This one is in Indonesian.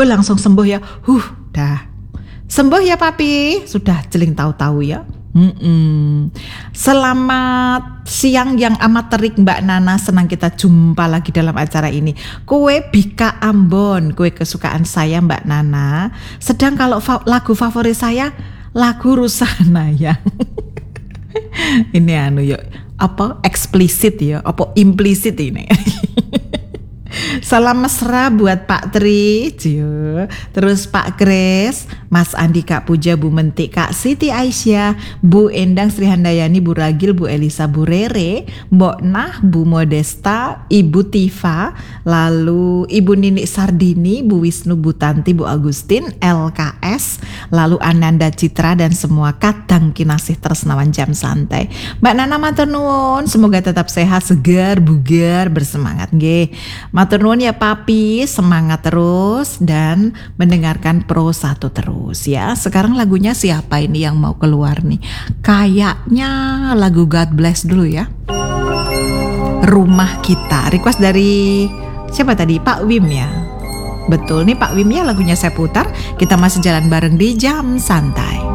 langsung sembuh ya. Dah. Sembuh ya papi. Sudah jeling tahu-tahu ya. Selamat siang yang amat terik Mbak Nana. Senang kita jumpa lagi dalam acara ini. Kue Bika Ambon, kue kesukaan saya Mbak Nana. Sedang kalau lagu favorit saya lagu Rusana ya. Ini yuk, apa eksplisit ya, apa implisit ini. Salam mesra buat Pak Tri, terus Pak Kres, Mas Andi, Kak Puja, Bu Mentik, Kak Siti Aisyah, Bu Endang, Sri Handayani, Bu Ragil, Bu Elisa, Bu Rere, Mbok Nah, Bu Modesta, Ibu Tifa, lalu Ibu Nini Sardini, Bu Wisnu, Bu Tanti, Bu Agustin, LKS, lalu Ananda Citra dan semua kadang kinasih tresnawan jam santai. Mbak Nana matur nuwun, semoga tetap sehat, segar, bugar, bersemangat nggih. Matur nuwun ya papi, semangat terus dan mendengarkan Pro 1 terus ya. Sekarang lagunya siapa ini yang mau keluar nih? Kayaknya lagu God Bless dulu ya. Rumah Kita, request dari siapa tadi? Pak Wim ya. Betul nih Pak Wim ya, lagunya saya putar. Kita masih jalan bareng di Jam Santai.